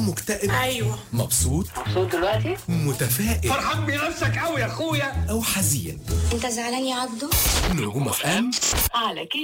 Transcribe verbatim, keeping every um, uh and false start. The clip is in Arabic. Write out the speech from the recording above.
مكتئب؟ ايوه. مبسوط؟ مبسوط دلوقتي؟ متفائل؟ فرحان بنفسك قوي يا اخويا. أو حزين؟ انت زعلان يا عبدو؟ نجوم اف ام على كيف.